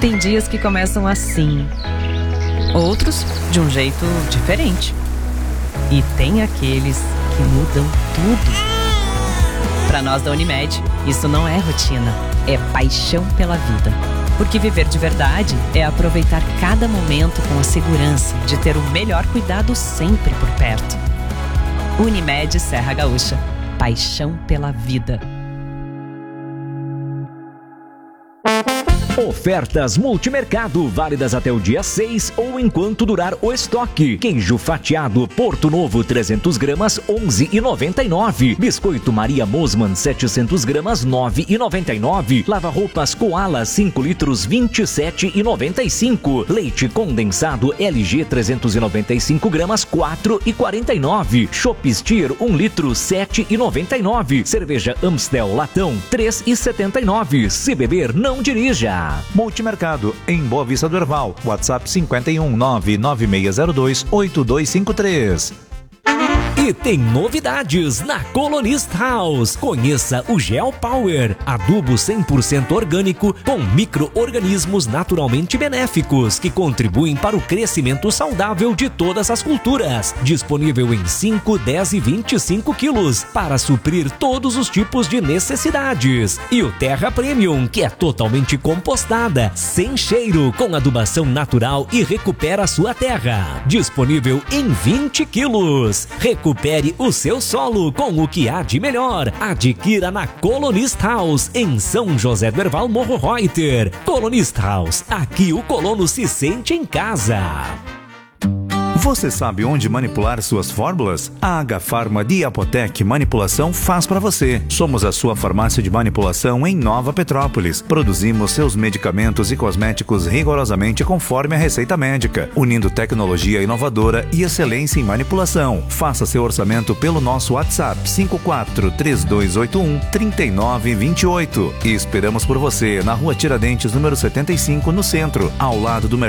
Tem dias que começam assim, outros de um jeito diferente. E tem aqueles que mudam tudo. Para nós da Unimed, isso não é rotina, é paixão pela vida. Porque viver de verdade é aproveitar cada momento com a segurança de ter o melhor cuidado sempre por perto. Unimed Serra Gaúcha, paixão pela vida. Ofertas Multimercado, válidas até o dia 6 ou enquanto durar o estoque. Queijo fatiado Porto Novo 300 gramas, 11,99. Biscoito Maria Mosman 700 gramas, 9,99. Lava-roupas Koala 5 litros, 27,95. Leite condensado LG 395 gramas, 4,49. Chopp Stier 1 litro, 7,99. Cerveja Amstel Latão 3,79. Se beber, não dirija. Multimercado, em Boa Vista do Herval. WhatsApp 51 99602 8253. E tem novidades na Colonist House. Conheça o Gel Power, adubo 100% orgânico com micro-organismos naturalmente benéficos que contribuem para o crescimento saudável de todas as culturas. Disponível em 5, 10 e 25 quilos para suprir todos os tipos de necessidades. E o Terra Premium, que é totalmente compostada, sem cheiro, com adubação natural e recupera sua terra. Disponível em 20 quilos. Recupere o seu solo com o que há de melhor. Adquira na Colonist House, em São José do Herval, Morro Reuter. Colonist House, aqui o colono se sente em casa. Você sabe onde manipular suas fórmulas? A H-Pharma de Apotec Manipulação faz para você. Somos a sua farmácia de manipulação em Nova Petrópolis. Produzimos seus medicamentos e cosméticos rigorosamente conforme a receita médica, unindo tecnologia inovadora e excelência em manipulação. Faça seu orçamento pelo nosso WhatsApp 543281-3928. E esperamos por você na Rua Tiradentes, número 75, no centro, ao lado do mercado